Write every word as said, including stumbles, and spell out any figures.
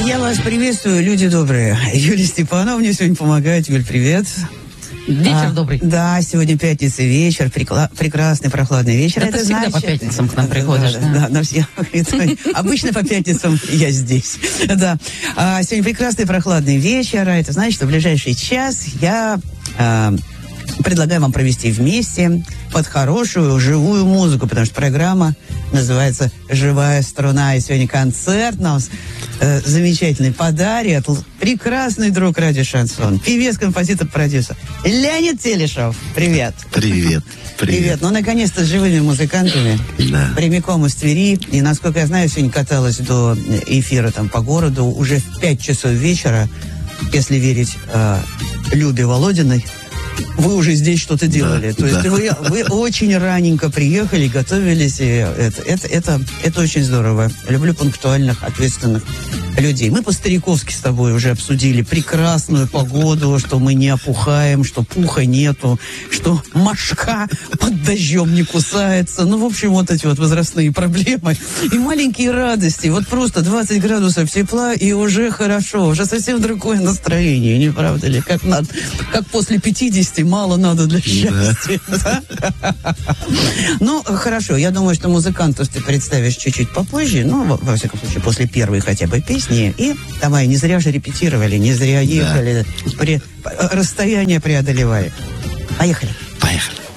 Я вас приветствую, люди добрые. Юлия Степанова мне сегодня помогает. Юль, привет. Вечер а, добрый. Да, сегодня пятница вечер, прикла- прекрасный прохладный вечер. Да это ты всегда значит... по пятницам к нам приходишь. Да, да, да, все. Обычно по пятницам я здесь. Да. А сегодня прекрасный прохладный вечер. А это значит, что в ближайший час я а, предлагаю вам провести вместе под хорошую живую музыку, потому что программа называется «Живая струна». И сегодня концерт нам э, замечательный подарит прекрасный друг радио «Шансон», певец, композитор, продюсер Леонид Телешев. Привет. Привет. Привет. Привет. Ну, наконец-то с живыми музыкантами. Да. Прямиком из Твери. И, насколько я знаю, сегодня каталась до эфира там по городу уже в пять часов вечера, если верить э, Любе Володиной. Вы уже здесь что-то делали. Да, То есть да. вы, вы очень раненько приехали, готовились. И это, это, это, это очень здорово. Люблю пунктуальных, ответственных людей. Мы по-стариковски с тобой уже обсудили прекрасную погоду, что мы не опухаем, что пуха нету, что мошка под дождем не кусается. Ну, в общем, вот эти вот возрастные проблемы. И маленькие радости. Вот просто двадцать градусов тепла, и уже хорошо. Уже совсем другое настроение, не правда ли? Как, надо, как после пятидесяти мало надо для счастья. Да. Ну, хорошо. Я думаю, что музыкантов ты представишь чуть-чуть попозже. Ну, во, во всяком случае, после первой хотя бы песни. И давай, не зря же репетировали, не зря ехали. Да. При, расстояние преодолевали. Поехали. Поехали.